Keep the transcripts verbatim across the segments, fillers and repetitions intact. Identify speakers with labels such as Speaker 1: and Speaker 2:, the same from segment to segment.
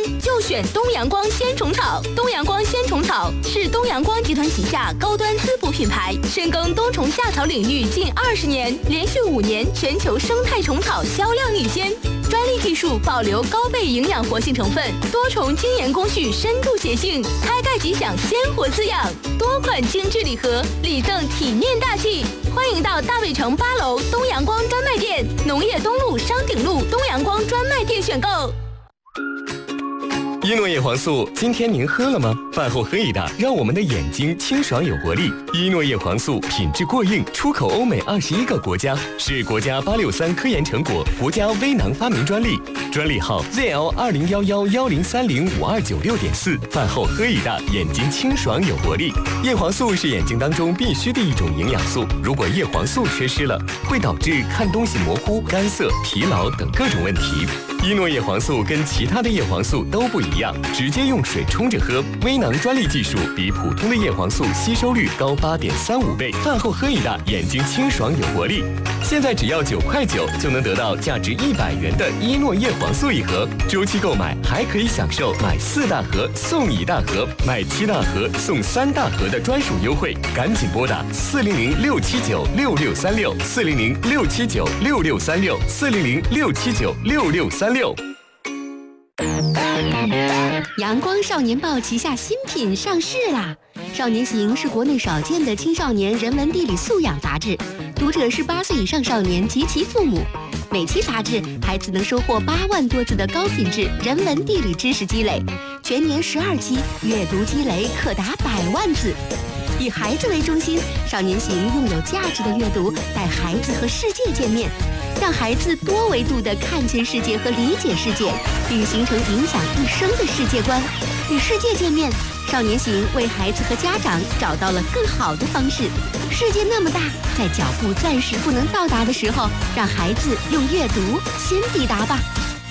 Speaker 1: 就选东阳光鲜虫草。东阳光鲜虫草是东阳光集团旗下高端滋补品牌，深耕冬虫夏草领域近二十年，连续五年全球生态虫草销量领先。专利技术保留高倍营养活性成分，多重精研工序深度协性，开盖即享鲜活滋养。多款精致礼盒，礼赠体面大气。欢迎到大卫城八楼东阳光专卖店、农业东路商鼎路东阳光专卖店选购。
Speaker 2: 伊诺叶黄素，今天您喝了吗？饭后喝一大，让我们的眼睛清爽有活力。伊诺叶黄素品质过硬，出口欧美二十一个国家，是国家八六三科研成果，国家微囊发明专利，专利号 Z L 二零一一一零三零五二九六点四。饭后喝一大，眼睛清爽有活力。叶黄素是眼睛当中必须的一种营养素，如果叶黄素缺失了，会导致看东西模糊、干涩、疲劳等各种问题。伊诺叶黄素跟其他的叶黄素都不一样，直接用水冲着喝，微囊专利技术比普通的叶黄素吸收率高八点三五倍。饭后喝一大，眼睛清爽有活力。现在只要九块九就能得到价值一百元的伊诺叶黄素一盒，周期购买还可以享受买四大盒送一大盒，买七大盒送三大盒的专属优惠。赶紧拨打四零零六七九六六三六四零零六七九六六三六四零零六七九六六三六。
Speaker 1: 阳光少年报旗下新品上市啦！少年行是国内少见的青少年人文地理素养杂志，读者是八岁以上少年及其父母。每期杂志，孩子能收获八万多字的高品质人文地理知识积累，全年十二期，阅读积累可达百万字。以孩子为中心，少年行用有价值的阅读带孩子和世界见面，让孩子多维度地看见世界和理解世界，并形成影响一生的世界观。与世界见面，少年行为孩子和家长找到了更好的方式。世界那么大，在脚步暂时不能到达的时候，让孩子用阅读先抵达吧。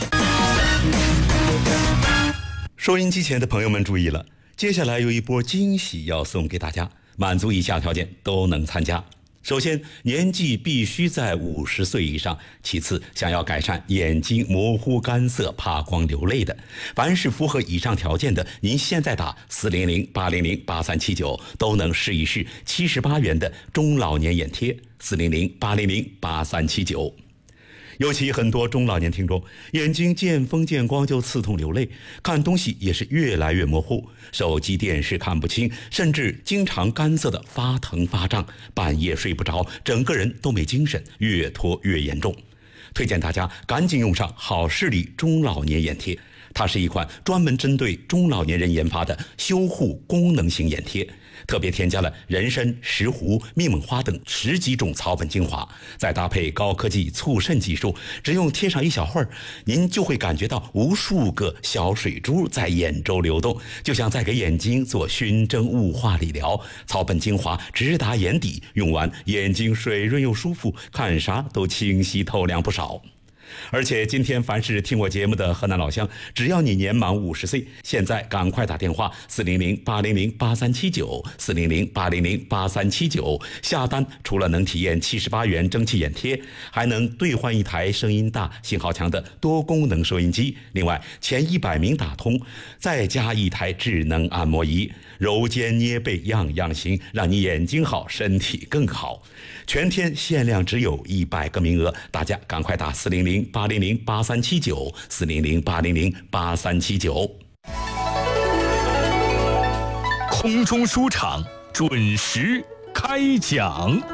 Speaker 3: 收音机前的朋友们注意了，接下来有一波惊喜要送给大家，满足以下条件都能参加。首先，年纪必须在五十岁以上；其次，想要改善眼睛模糊、干涩、怕光、流泪的，凡是符合以上条件的，您现在打四零零八零零八三七九都能试一试七十八元的中老年眼贴。四零零八零零八三七九。尤其很多中老年听众，眼睛见风见光就刺痛流泪，看东西也是越来越模糊，手机电视看不清，甚至经常干涩的发疼发胀，半夜睡不着，整个人都没精神，越拖越严重。推荐大家赶紧用上好视力中老年眼贴，它是一款专门针对中老年人研发的修护功能型眼贴，特别添加了人参、石斛、蜜蒙花等十几种草本精华，再搭配高科技促渗技术，只用贴上一小会儿，您就会感觉到无数个小水珠在眼周流动，就像在给眼睛做熏蒸雾化理疗。草本精华直达眼底，用完眼睛水润又舒服，看啥都清晰透亮不少。而且今天凡是听我节目的河南老乡，只要你年满五十岁，现在赶快打电话四零零八零零八三七九四零零八零零八三七九下单，除了能体验七十八元蒸汽眼贴，还能兑换一台声音大、信号强的多功能收音机。另外，前一百名打通，再加一台智能按摩仪，揉肩捏背样样行，让你眼睛好，身体更好。全天限量只有一百个名额，大家赶快打四零零八零零八三七九四零零八零零八三七九。
Speaker 4: 空中书场准时开讲。